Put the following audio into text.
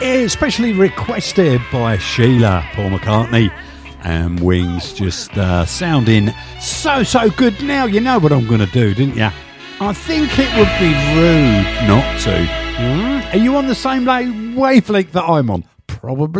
Especially requested by Sheila, Paul McCartney, and Wings, just sounding so good. Now you know what I'm going to do, didn't you? I think it would be rude not to. Are you on the same wavelength that I'm on? Probably.